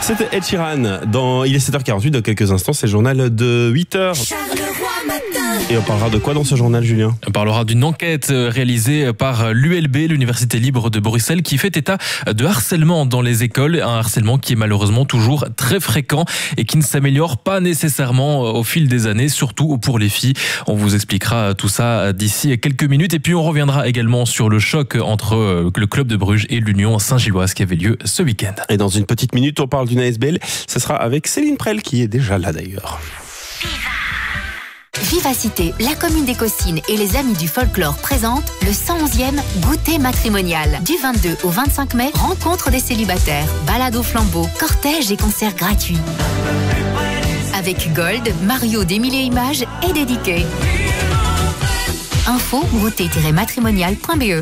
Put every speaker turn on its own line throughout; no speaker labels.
C'était Ed Sheeran. Il est 7h48, dans quelques instants, c'est le journal de 8h. Et on parlera de quoi dans ce journal, Julien ?
On parlera d'une enquête réalisée par l'ULB, l'Université libre de Bruxelles, qui fait état de harcèlement dans les écoles. Un harcèlement qui est malheureusement toujours très fréquent et qui ne s'améliore pas nécessairement au fil des années, surtout pour les filles. On vous expliquera tout ça d'ici quelques minutes. Et puis on reviendra également sur le choc entre le club de Bruges et l'Union Saint-Gilloise qui avait lieu ce week-end.
Et dans une petite minute, on parle d'une ASBL. Ce sera avec Céline Prel qui est déjà là d'ailleurs.
Vivacité, la commune des Caussines et les Amis du Folklore présentent le 111e goûter matrimonial. Du 22 au 25 mai, rencontre des célibataires, balade au flambeau, cortège et concerts gratuits. Avec Gold, Mario des Mille et Images et Dédiqué. Info goûter-matrimonial.be.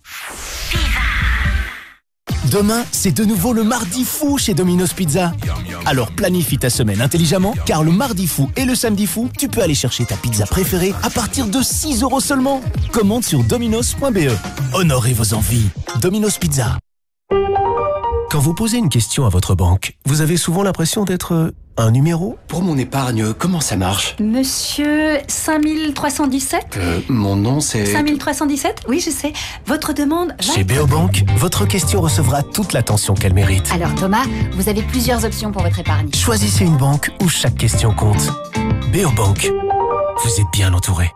Demain, c'est de nouveau le mardi fou chez Domino's Pizza. Alors planifie ta semaine intelligemment, car le mardi fou et le samedi fou, tu peux aller chercher ta pizza préférée à partir de 6 € seulement. Commande sur dominos.be. Honorez vos envies. Domino's Pizza. Quand vous posez une question à votre banque, vous avez souvent l'impression d'être un numéro ?
Pour mon épargne, comment ça marche ?
Monsieur 5317
Mon nom c'est...
5317 ? Oui, je sais. Votre demande va...
Chez Beobank, votre question recevra toute l'attention qu'elle mérite.
Alors Thomas, vous avez plusieurs options pour votre épargne.
Choisissez une banque où chaque question compte. Beobank, vous êtes bien entouré.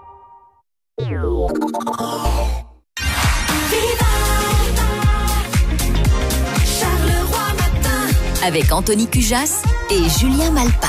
Avec Anthony Cujas et Julien Malpa.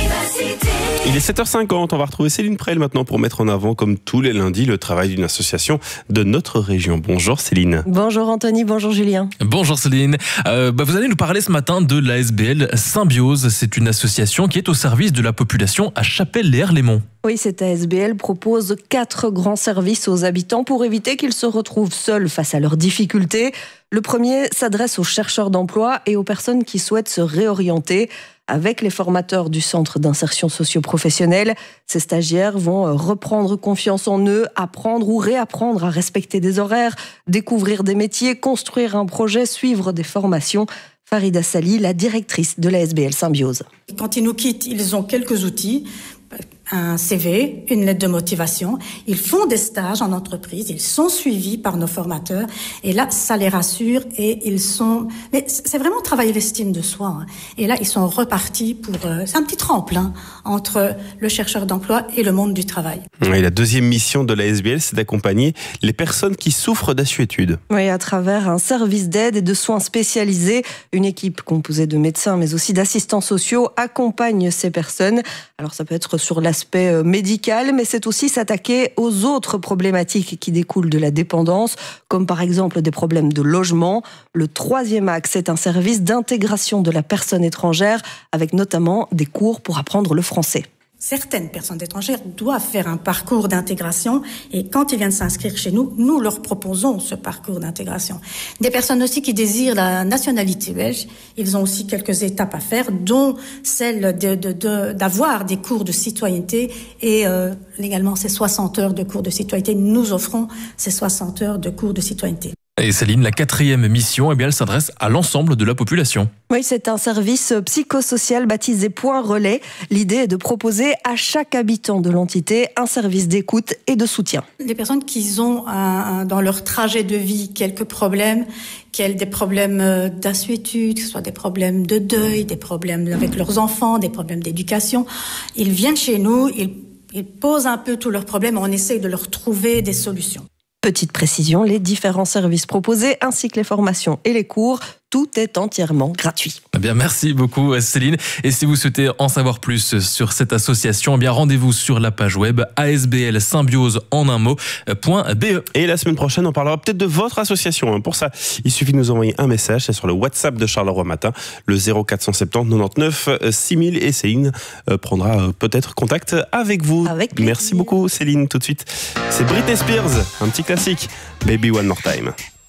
Il est 7h50, on va retrouver Céline Prel maintenant pour mettre en avant, comme tous les lundis, le travail d'une association de notre région. Bonjour Céline.
Bonjour Anthony, bonjour Julien.
Bonjour Céline. Vous allez nous parler ce matin de l'ASBL Symbiose. C'est une association qui est au service de la population à Chapelle-les-Herlémont.
Oui, cette ASBL propose 4 grands services aux habitants pour éviter qu'ils se retrouvent seuls face à leurs difficultés. Le premier s'adresse aux chercheurs d'emploi et aux personnes qui souhaitent se réorienter. Avec les formateurs du centre d'insertion socio-professionnelle, ces stagiaires vont reprendre confiance en eux, apprendre ou réapprendre à respecter des horaires, découvrir des métiers, construire un projet, suivre des formations. Farida Sali, la directrice de l'ASBL Symbiose.
Quand ils nous quittent, ils ont quelques outils. Un CV, une lettre de motivation. Ils font des stages en entreprise, ils sont suivis par nos formateurs et là, ça les rassure et ils sont... Mais c'est vraiment travailler l'estime de soi. Hein. Et là, ils sont repartis pour... C'est un petit tremplin entre le chercheur d'emploi et le monde du travail.
Et la deuxième mission de l'ASBL, c'est d'accompagner les personnes qui souffrent d'assuétude.
Oui, à travers un service d'aide et de soins spécialisés, une équipe composée de médecins mais aussi d'assistants sociaux accompagne ces personnes. Alors ça peut être sur l'aspect médical, mais c'est aussi s'attaquer aux autres problématiques qui découlent de la dépendance, comme par exemple des problèmes de logement. Le troisième axe est un service d'intégration de la personne étrangère, avec notamment des cours pour apprendre le français.
Certaines personnes étrangères doivent faire un parcours d'intégration et quand ils viennent s'inscrire chez nous, nous leur proposons ce parcours d'intégration. Des personnes aussi qui désirent la nationalité belge, ils ont aussi quelques étapes à faire, dont celle d'avoir des cours de citoyenneté et légalement ces 60 heures de cours de citoyenneté. Nous offrons ces 60 heures de cours de citoyenneté.
Et Céline, la 4e mission, elle s'adresse à l'ensemble de la population.
Oui, c'est un service psychosocial baptisé Point Relais. L'idée est de proposer à chaque habitant de l'entité un service d'écoute et de soutien.
Les personnes qui ont dans leur trajet de vie quelques problèmes, des problèmes d'assuétude, que ce soit des problèmes de deuil, des problèmes avec leurs enfants, des problèmes d'éducation, ils viennent chez nous, ils posent un peu tous leurs problèmes, on essaye de leur trouver des solutions.
Petite précision, les différents services proposés ainsi que les formations et les cours, tout est entièrement gratuit.
Eh bien, merci beaucoup Céline. Et si vous souhaitez en savoir plus sur cette association, eh bien rendez-vous sur la page web asblsymbiose en un mot.be.
Et la semaine prochaine, on parlera peut-être de votre association. Pour ça, il suffit de nous envoyer un message, c'est sur le WhatsApp de Charleroi Matin, le 0470 99 6000 et Céline prendra peut-être contact avec vous.
Avec plaisir.
Merci beaucoup Céline. Tout de suite, c'est Britney Spears, un petit classique, Baby One More Time.